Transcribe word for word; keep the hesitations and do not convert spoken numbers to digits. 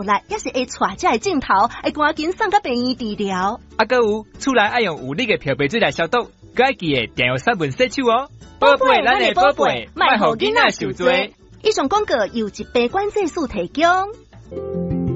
力，也是会带这个镜头，会赶紧送到病院治疗。 啊，搁有厝内爱用有力的漂白水来消毒，搁爱记得定用杀蚊洗手哦。宝贝，咱的宝贝，莫互囡仔受罪。 以上广告由一杯关节素提供。